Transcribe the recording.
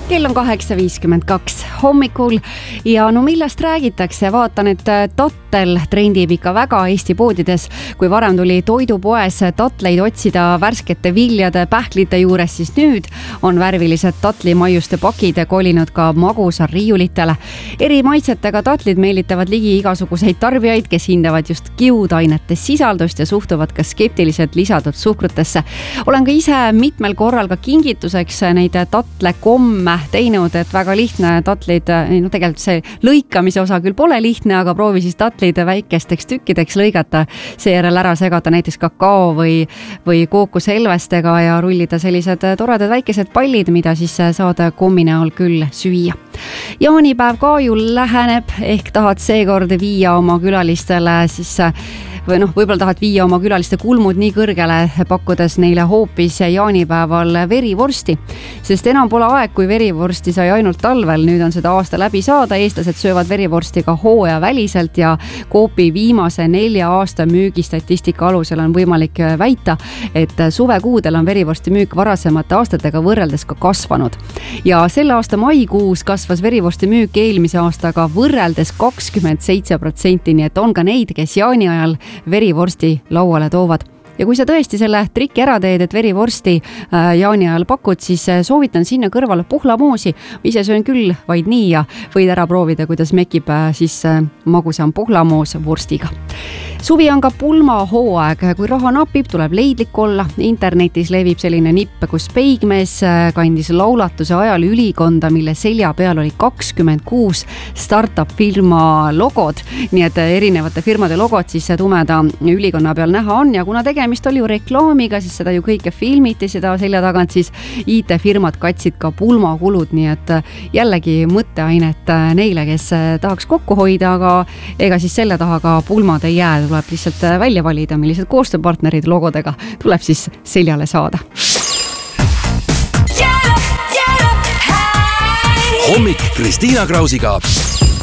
Kell on 8.52 hommikul ja no millest räägitakse, vaatan, et tattel trendib ikka väga Eesti poodides. Kui varem tuli toidupoes tatleid otsida värskete viljade, pähklite juures, siis nüüd on värvilised tatlimaiuste pakid kolinud ka magusar riiulitele. Eri maitsetega tatlid meelitavad ligi igasuguseid tarbijaid, kes hindavad just kiudainete sisaldust ja suhtuvad ka skeptiliselt lisatud suhkrutesse. Olen ka ise mitmel korral ka kingituseks neid tatlekomme teinud, et väga lihtne tatlid, no tegelikult see lõikamise osa küll pole lihtne, aga proovi siis tatlid väikesteks tükkideks lõigata, seejärel ära segada näiteks kakao või kookoselvestega ja rullida sellised toredad väikesed pallid, mida siis saad kommi näol küll süüa. Jaanipäev ka ju läheneb, ehk tahad seekord viia oma külalistele siis või võib-olla tahad viia oma külaliste kulmud nii kõrgele, pakkudes neile hoopis jaanipäeval verivorsti. Sest enam pole aeg, kui verivorsti sai ainult talvel, nüüd on seda aasta läbi saada. Eestlased söövad verivorsti ka hooaja väliselt ja Coopi viimase 4 aasta müügistatistika alusel on võimalik väita, et suvekuudel on verivorsti müük varasemate aastatega võrreldes ka kasvanud. Ja selle aasta maikuus kasvas verivorsti müük eelmise aastaga võrreldes 27%, nii et on ka neid, kes jaani ajal verivorsti lauale toovad. Ja kui sa tõesti selle trikki ära teed, et verivorsti jaani ajal pakud, siis soovitan sinna kõrvale puhlamoosi. Ise söön küll vaid nii ja võid ära proovida, kuidas mekib siis magusam puhlamoos vorstiga. Suvi on ka pulmahooaeg. Kui raha napib, tuleb leidlik olla. Internetis levib selline nipp, kus peigmees kandis laulatuse ajal ülikonda, mille selja peal oli 26 startup firma logod. Nii et erinevate firmade logod siis tumeda ülikonna peal näha on ja kuna tegemist oli ju reklaamiga, siis seda ju kõike filmiti, seda selja tagant siis IT-firmad katsid ka pulmakulud, nii et jällegi mõtteainet neile, kes tahaks kokku hoida, aga ega siis selle taha ka pulmad ei jää, tuleb lihtsalt välja valida, millised koostööpartnerid logodega tuleb siis seljale saada. Hommik Kristiina Krausiga.